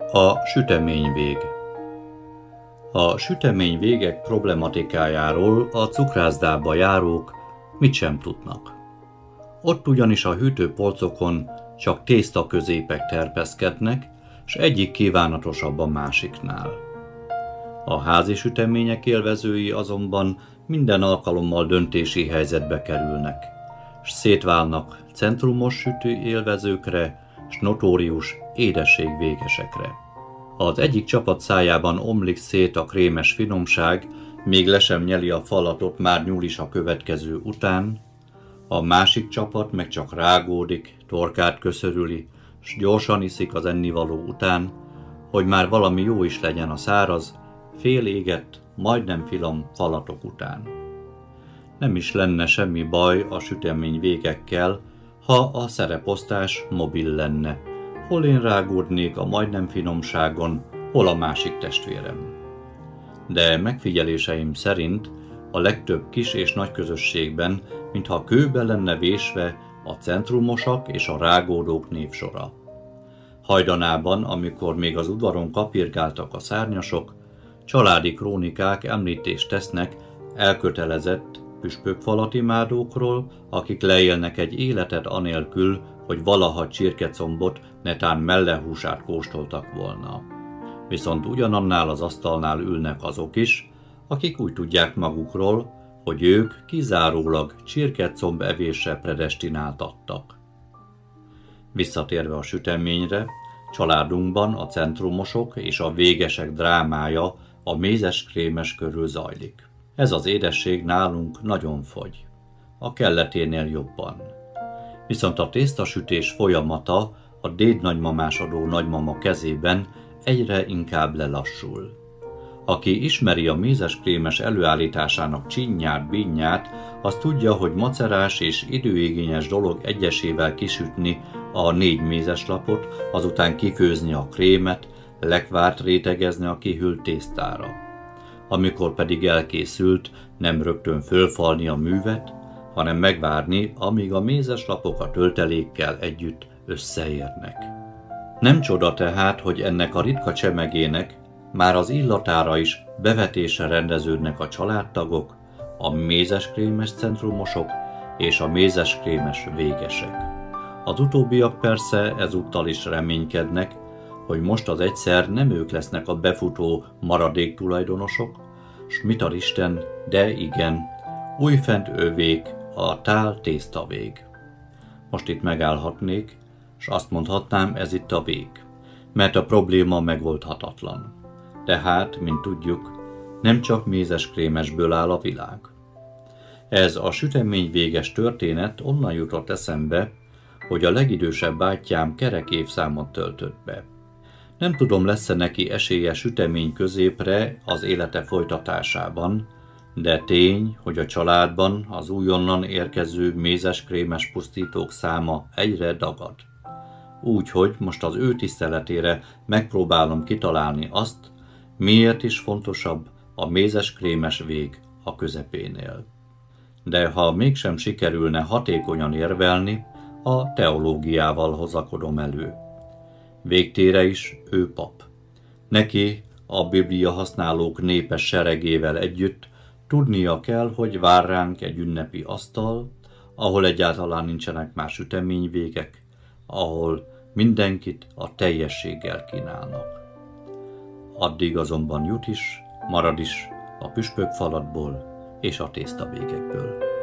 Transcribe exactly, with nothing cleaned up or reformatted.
A süteményvég. A süteményvégek problematikájáról a cukrászdába járók mit sem tudnak. Ott ugyanis a hűtőpolcokon csak tésztaközépek terpeszkednek, s egyik kívánatosabb a másiknál. A házi sütemények élvezői azonban minden alkalommal döntési helyzetbe kerülnek, s szétválnak centrumos sütő élvezőkre, s notórius édességvégesekre. Az egyik csapat szájában omlik szét a krémes finomság, még le sem nyeli a falatot, már nyúl is a következő után, a másik csapat meg csak rágódik, torkát köszörüli, s gyorsan iszik az ennivaló után, hogy már valami jó is legyen a száraz, fél égett, majdnem finom falatok után. Nem is lenne semmi baj a süteményvégekkel, ha a szereposztás mobil lenne, hol én rágódnék a majdnem finomságon, hol a másik testvérem. De megfigyeléseim szerint a legtöbb kis és nagy közösségben, mintha kőbe lenne vésve a centrumosak és a rágódók névsora. Hajdanában, amikor még az udvaron kapirgáltak a szárnyasok, családi krónikák említést tesznek elkötelezett püspökfalatimádókról, akik leélnek egy életet anélkül, hogy valaha csirkecombot, netán mellehúsát kóstoltak volna. Viszont ugyanannál az asztalnál ülnek azok is, akik úgy tudják magukról, hogy ők kizárólag csirkecomb evésre predestináltattak. Visszatérve a süteményre, családunkban a centrumosok és a végesek drámája a mézes-krémes körül zajlik. Ez az édesség nálunk nagyon fogy, a kelleténél jobban. Viszont a tésztasütés folyamata a dédnagymamásodó nagymama kezében egyre inkább lelassul. Aki ismeri a mézes-krémes előállításának csinyát, bínyát, az tudja, hogy macerás és időigényes dolog egyesével kisütni a négy mézeslapot, azután kifőzni a krémet, lekvárt rétegezni a kihűlt tésztára. Amikor pedig elkészült, nem rögtön fölfalni a művet, hanem megvárni, amíg a mézeslapok a töltelékkel együtt összeérnek. Nem csoda tehát, hogy ennek a ritka csemegének már az illatára is bevetésre rendeződnek a családtagok, a mézeskrémes centrumosok és a mézeskrémes végesek. Az utóbbiak persze ezúttal is reménykednek, hogy most az egyszer nem ők lesznek a befutó maradék tulajdonosok, s mit ad Isten, de igen, újfent ővék a tál tésztavég. Most itt megállhatnék, s azt mondhatnám, ez itt a vég, mert a probléma megoldhatatlan. Tehát, mint tudjuk, nem csak mézeskrémesből áll a világ. Ez a süteményvéges történet onnan jutott eszembe, hogy a legidősebb bátyám kerek évszámot töltött be. Nem tudom, lesz-e neki esélye sütemény középre az élete folytatásában, de tény, hogy a családban az újonnan érkező mézeskrémes pusztítók száma egyre dagad. Úgyhogy most az ő tiszteletére megpróbálom kitalálni azt, miért is fontosabb a mézeskrémes vég a közepénél. De ha mégsem sikerülne hatékonyan érvelni, a teológiával hozakodom elő. Végtére is ő pap. Neki a Biblia használók népes seregével együtt tudnia kell, hogy vár ránk egy ünnepi asztal, ahol egyáltalán nincsenek már süteményvégek, ahol mindenkit a teljességgel kínálnak. Addig azonban jut is, marad is a püspökfalatból és a tésztavégekből.